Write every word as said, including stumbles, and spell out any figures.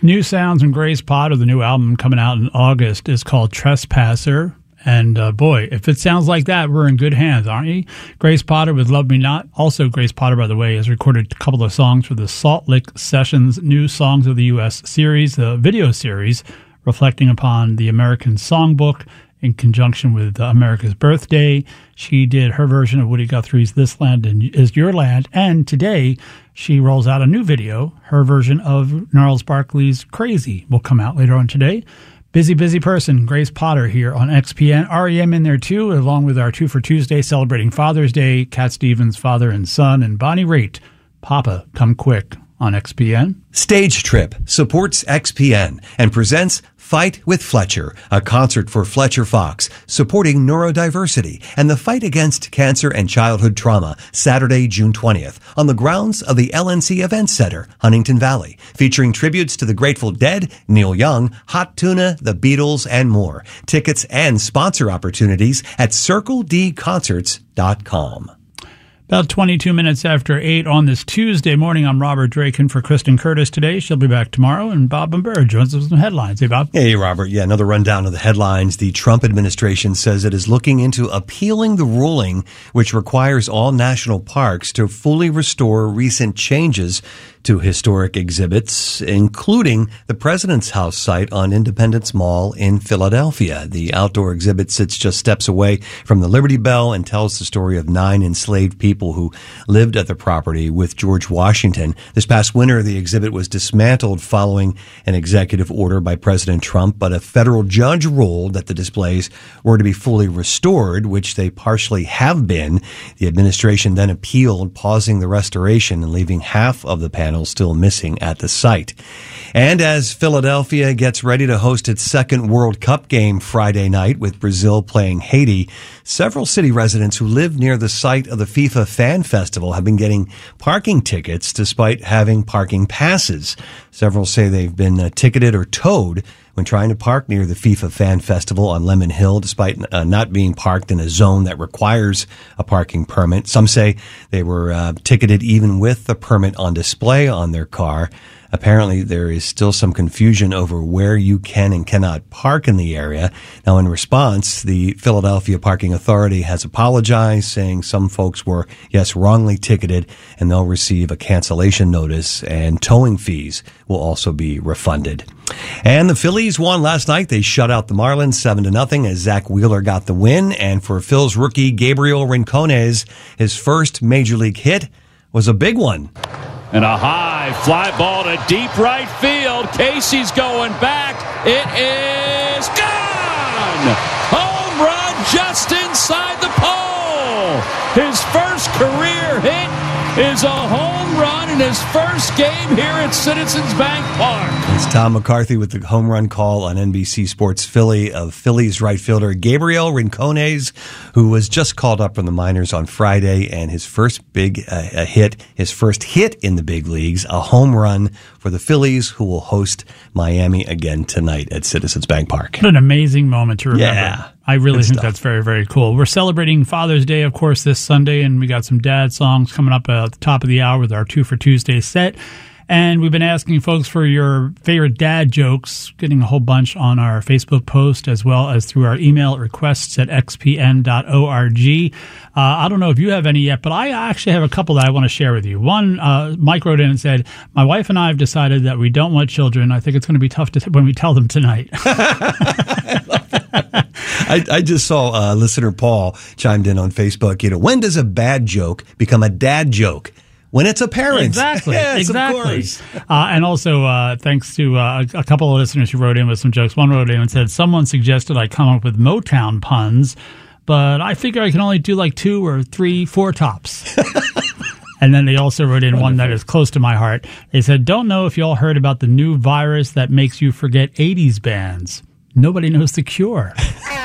New sounds from Grace Potter. The new album coming out in August is called Trespasser. And uh, boy, if it sounds like that, we're in good hands, aren't we? Grace Potter with Love Me Not. Also, Grace Potter, by the way, has recorded a couple of songs for the Salt Lick Sessions New Songs of the U S series, the video series, reflecting upon the American Songbook in conjunction with uh, America's Birthday. She did her version of Woody Guthrie's This Land Is Your Land. And today, she rolls out a new video. Her version of Gnarls Barkley's Crazy will come out later on today. Busy, busy person, Grace Potter here on X P N. R E M in there, too, along with our Two for Tuesday celebrating Father's Day, Cat Stevens, Father and Son, and Bonnie Raitt, Papa, Come Quick on X P N. Stage Trip supports X P N and presents Fight with Fletcher, a concert for Fletcher Fox, supporting neurodiversity and the fight against cancer and childhood trauma, Saturday, June twentieth, on the grounds of the L N C Event Center, Huntington Valley, featuring tributes to the Grateful Dead, Neil Young, Hot Tuna, the Beatles, and more. Tickets and sponsor opportunities at circle d concerts dot com. About twenty-two minutes after eight on this Tuesday morning, I'm Robert Draken for Kristen Curtis today. She'll be back tomorrow, and Bob Bird joins us with some headlines. Hey, Bob. Hey, Robert. Yeah, another rundown of the headlines. The Trump administration says it is looking into appealing the ruling which requires all national parks to fully restore recent changes to historic exhibits, including the President's House site on Independence Mall in Philadelphia. The outdoor exhibit sits just steps away from the Liberty Bell and tells the story of nine enslaved people who lived at the property with George Washington. This past winter, the exhibit was dismantled following an executive order by President Trump, but a federal judge ruled that the displays were to be fully restored, which they partially have been. The administration then appealed, pausing the restoration and leaving half of the panel still missing at the site. And as Philadelphia gets ready to host its second World Cup game Friday night with Brazil playing Haiti, several city residents who live near the site of the FIFA Fan Festival have been getting parking tickets despite having parking passes. Several say they've been uh, ticketed or towed when trying to park near the FIFA Fan Festival on Lemon Hill, despite uh, not being parked in a zone that requires a parking permit. Some say they were uh, ticketed even with the permit on display on their car. Apparently, there is still some confusion over where you can and cannot park in the area. Now, in response, the Philadelphia Parking Authority has apologized, saying some folks were, yes, wrongly ticketed, and they'll receive a cancellation notice, and towing fees will also be refunded. And the Phillies won last night. They shut out the Marlins seven to nothing as Zach Wheeler got the win. And for Phil's rookie Gabriel Rincones, his first major league hit was a big one. And a high fly ball to deep right field. Casey's going back. It is gone! Home run just inside the pole. His first career hit is a home run in his first game here at Citizens Bank Park. It's Tom McCarthy with the home run call on N B C Sports Philly of Phillies right fielder Gabriel Rincones, who was just called up from the minors on Friday, and his first big uh, a hit, his first hit in the big leagues, a home run for the Phillies, who will host Miami again tonight at Citizens Bank Park. What an amazing moment to remember. Yeah. I really Good think stuff. that's very, very cool. We're celebrating Father's Day, of course, this Sunday, and we got some dad songs coming up at the top of the hour with our Two for Tuesday set. And we've been asking folks for your favorite dad jokes, getting a whole bunch on our Facebook post as well as through our email requests at x p n dot org. Uh, I don't know if you have any yet, but I actually have a couple that I want to share with you. One, uh, Mike wrote in and said, my wife and I have decided that we don't want children. I think it's going to be tough to th- when we tell them tonight. I, I just saw uh, listener Paul chimed in on Facebook. You know, when does a bad joke become a dad joke? When it's a parent. Exactly. Yes, exactly. Of course. Uh, and also, uh, thanks to uh, a couple of listeners who wrote in with some jokes. One wrote in and said, someone suggested I come up with Motown puns, but I figure I can only do like two or three, four tops. And then they also wrote in Wonderful. One that is close to my heart. They said, don't know if you all heard about the new virus that makes you forget eighties bands. Nobody knows the cure.